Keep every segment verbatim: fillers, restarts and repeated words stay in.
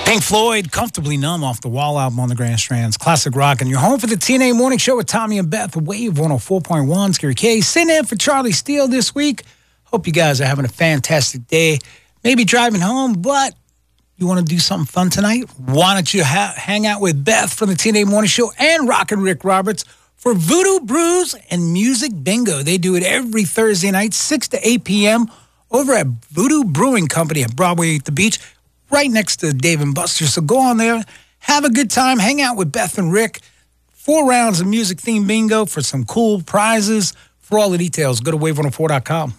Pink Floyd, Comfortably Numb off the Wall album on the Grand Strands. Classic rock. And you're home for the T N A Morning Show with Tommy and Beth. Wave one oh four point one. Scary K sitting in for Charlie Steele this week. Hope you guys are having a fantastic day. Maybe driving home, but you want to do something fun tonight? Why don't you ha- hang out with Beth from the T N A Morning Show and Rockin' Rick Roberts for Voodoo Brews and Music Bingo. They do it every Thursday night, six to eight p.m. over at Voodoo Brewing Company at Broadway at the Beach, right next to Dave and Buster's. So go on there, have a good time, hang out with Beth and Rick. Four rounds of music-themed bingo for some cool prizes. For all the details, go to wave one oh four dot com.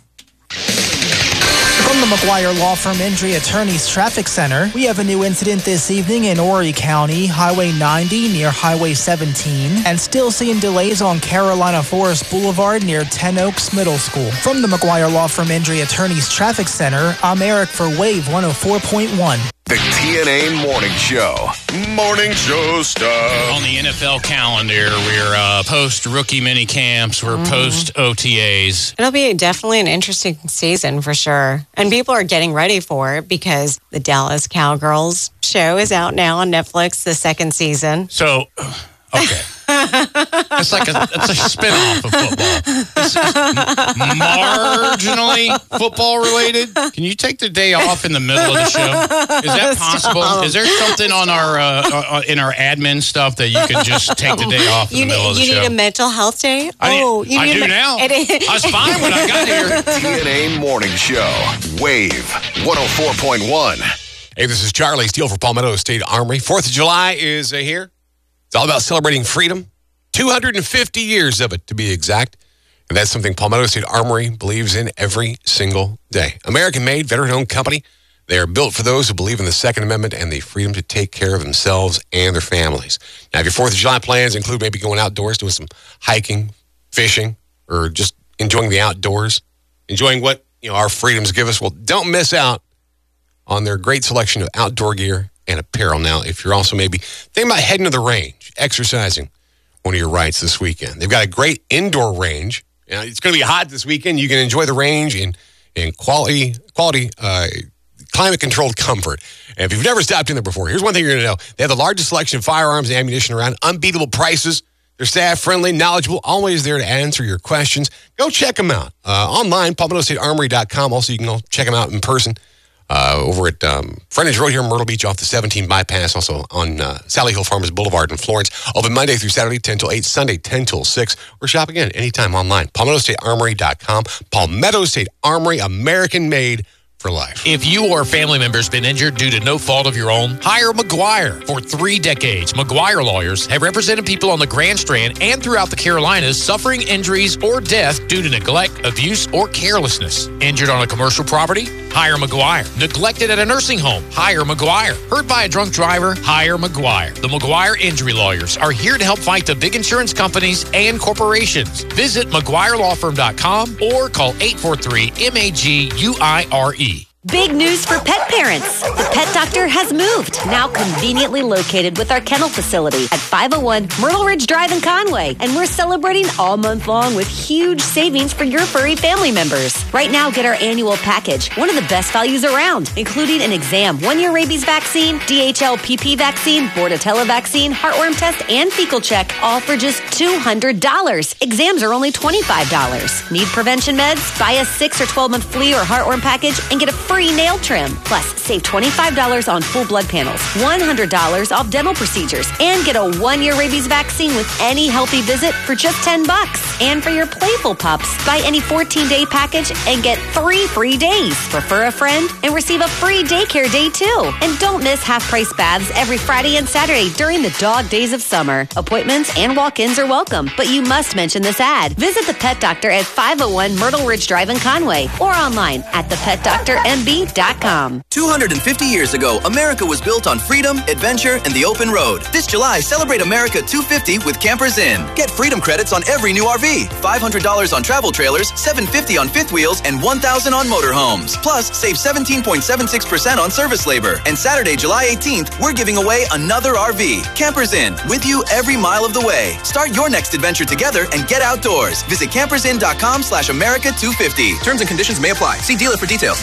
From the McGuire Law Firm Injury Attorneys Traffic Center, we have a new incident this evening in Horry County, Highway ninety near Highway seventeen, and still seeing delays on Carolina Forest Boulevard near Ten Oaks Middle School. From the McGuire Law Firm Injury Attorneys Traffic Center, I'm Eric for Wave one oh four point one. The T N A Morning Show. Morning Show stuff. On the N F L calendar, we're uh, post-rookie mini camps. We're mm-hmm. post-O T As. It'll be definitely an interesting season for sure. And people are getting ready for it because the Dallas Cowgirls show is out now on Netflix, the second season. So, okay. It's like a it's a spin-off of football. It's marginally football related. Can you take the day off in the middle of the show? Is that possible? Stop. Is there something on our uh, in our admin stuff that you can just take the day off in you the middle need, of the you show? You need a mental health day? I oh, need, you I need do a, now. I was fine when I got here. T N A Morning Show. Wave one oh four point one. Hey, this is Charlie Steele for Palmetto State Armory. fourth of July is uh, here. It's all about celebrating freedom. two hundred fifty years of it, to be exact. And that's something Palmetto State Armory believes in every single day. American-made, veteran-owned company. They are built for those who believe in the Second Amendment and the freedom to take care of themselves and their families. Now, if your fourth of July plans include maybe going outdoors, doing some hiking, fishing, or just enjoying the outdoors, enjoying what you know our freedoms give us, well, don't miss out on their great selection of outdoor gear and apparel. Now, if you're also maybe thinking about heading to the range, exercising one of your rights this weekend. They've got a great indoor range. You know, it's going to be hot this weekend. You can enjoy the range in, in quality, quality uh, climate-controlled comfort. And if you've never stopped in there before, here's one thing you're going to know. They have the largest selection of firearms and ammunition around, unbeatable prices. They're staff-friendly, knowledgeable, always there to answer your questions. Go check them out. Uh, online, palmetto state armory dot com. Also, you can go check them out in person. Uh, over at um, Frontage Road here in Myrtle Beach off the seventeen bypass, also on uh, Sally Hill Farmers Boulevard in Florence. Open Monday through Saturday, ten till eight, Sunday, ten till six. Or shop again anytime online. palmetto state armory dot com. Palmetto State Armory, American-made for life. If you or a family member's been injured due to no fault of your own, hire McGuire. For three decades, McGuire lawyers have represented people on the Grand Strand and throughout the Carolinas suffering injuries or death due to neglect, abuse, or carelessness. Injured on a commercial property? Hire McGuire. Neglected at a nursing home? Hire McGuire. Hurt by a drunk driver? Hire McGuire. The McGuire Injury Lawyers are here to help fight the big insurance companies and corporations. Visit McGuire Law Firm dot com or call eight four three M A G U I R E. Big news for pet parents. The Pet Doctor has moved, now conveniently located with our kennel facility at five oh one Myrtle Ridge Drive in Conway. And we're celebrating all month long with huge savings for your furry family members. Right now, get our annual package, one of the best values around, including an exam, one-year rabies vaccine, D H L P P vaccine, Bordetella vaccine, heartworm test, and fecal check, all for just two hundred dollars. Exams are only twenty-five dollars. Need prevention meds? Buy a six or twelve-month flea or heartworm package and get a free nail trim. Plus, save twenty-five dollars on full blood panels, one hundred dollars off dental procedures, and get a one-year rabies vaccine with any healthy visit for just ten bucks. And for your playful pups, buy any fourteen-day package and get three free days. Refer a friend and receive a free daycare day too. And don't miss half-price baths every Friday and Saturday during the dog days of summer. Appointments and walk-ins are welcome, but you must mention this ad. Visit the Pet Doctor at five oh one Myrtle Ridge Drive in Conway or online at the pet doctor m b dot com. two hundred fifty years ago, America was built on freedom, adventure, and the open road. This July, celebrate America two fifty with Campers Inn. Get freedom credits on every new R V, five hundred dollars on travel trailers, seven hundred fifty dollars on fifth wheels, and one thousand dollars on motorhomes. Plus, save seventeen point seven six percent on service labor. And Saturday, July eighteenth, we're giving away another R V. Campers Inn, with you every mile of the way. Start your next adventure together and get outdoors. Visit campers inn dot com slash America two fifty. Terms and conditions may apply. See dealer for details. Visit campers inn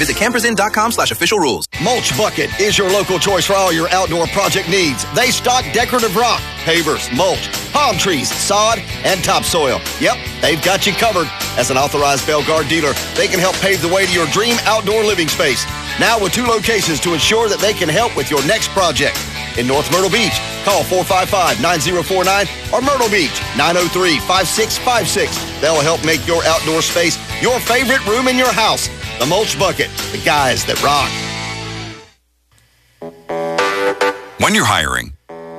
campersin.com slash official rules. Mulch Bucket is your local choice for all your outdoor project needs. They stock decorative rock, pavers, mulch, palm trees, sod, and topsoil. Yep, they've got you covered. As an authorized Belgard dealer, they can help pave the way to your dream outdoor living space. Now with two locations to ensure that they can help with your next project. In North Myrtle Beach, call four five five, nine zero four nine or Myrtle Beach, nine oh three, five six five six. They'll help make your outdoor space your favorite room in your house. The Mulch Bucket, the guys that rock. When you're hiring,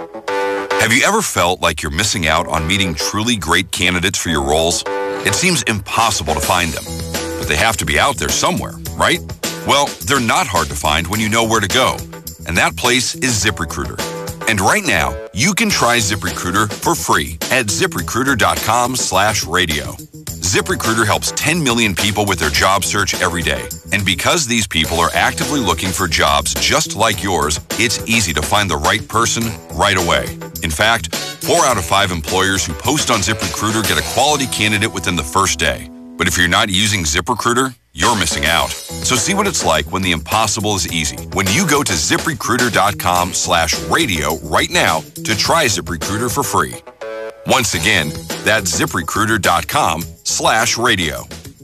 have you ever felt like you're missing out on meeting truly great candidates for your roles? It seems impossible to find them, but they have to be out there somewhere, right? Well, they're not hard to find when you know where to go, and that place is ZipRecruiter. And right now, you can try ZipRecruiter for free at ZipRecruiter.com slash radio. ZipRecruiter helps ten million people with their job search every day. And because these people are actively looking for jobs just like yours, it's easy to find the right person right away. In fact, four out of five employers who post on ZipRecruiter get a quality candidate within the first day. But if you're not using ZipRecruiter, you're missing out. So see what it's like when the impossible is easy. When you go to ZipRecruiter.com slash radio right now to try ZipRecruiter for free. Once again, that's ZipRecruiter.com slash radio.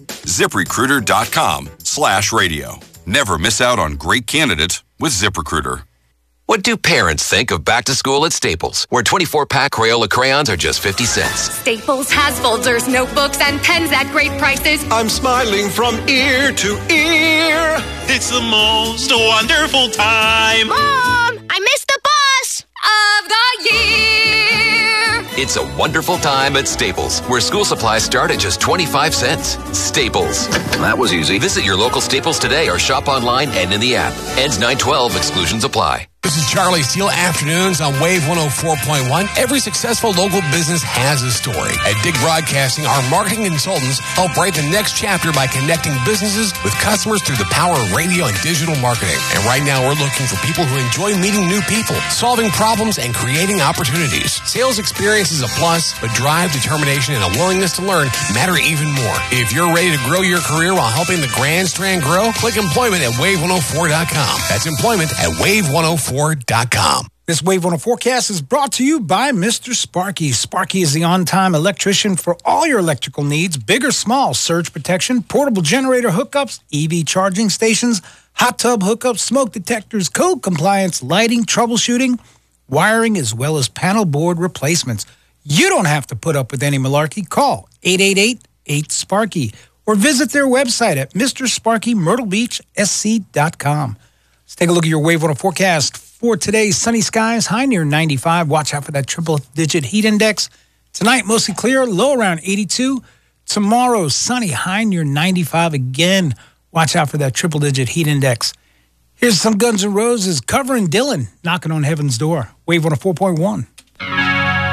ZipRecruiter.com slash radio. Never miss out on great candidates with ZipRecruiter. What do parents think of back to school at Staples, where twenty-four pack Crayola crayons are just fifty cents? Staples has folders, notebooks, and pens at great prices. I'm smiling from ear to ear. It's the most wonderful time. Mom, I missed the bus of the year. It's a wonderful time at Staples, where school supplies start at just twenty-five cents. Staples. That was easy. Visit your local Staples today or shop online and in the app. Ends nine twelve. Exclusions apply. This is Charlie Steele, Afternoons on Wave one oh four point one. Every successful local business has a story. At Dig Broadcasting, our marketing consultants help write the next chapter by connecting businesses with customers through the power of radio and digital marketing. And right now, we're looking for people who enjoy meeting new people, solving problems, and creating opportunities. Sales experience is a plus, but drive, determination, and a willingness to learn matter even more. If you're ready to grow your career while helping the Grand Strand grow, click employment at wave one oh four dot com. That's employment at wave one oh four dot com. This Wave one oh forecast is brought to you by Mister Sparky. Sparky is the on-time electrician for all your electrical needs, big or small, surge protection, portable generator hookups, E V charging stations, hot tub hookups, smoke detectors, code compliance, lighting, troubleshooting, wiring, as well as panel board replacements. You don't have to put up with any malarkey. Call eight eight eight, eight, Sparky or visit their website at Mister Sparky Myrtle Beach S C dot com. Let's take a look at your Wave one oh forecast for today. Sunny skies, high near ninety-five. Watch out for that triple-digit heat index. Tonight, mostly clear, low around eighty-two. Tomorrow, sunny, high near ninety-five again. Watch out for that triple-digit heat index. Here's some Guns N' Roses covering Dylan, knocking on heaven's door. Wave one oh four point one.